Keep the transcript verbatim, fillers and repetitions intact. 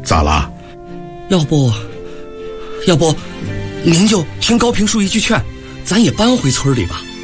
咋了？ 要不，要不，您就听高评书一句劝，咱也搬回村里吧。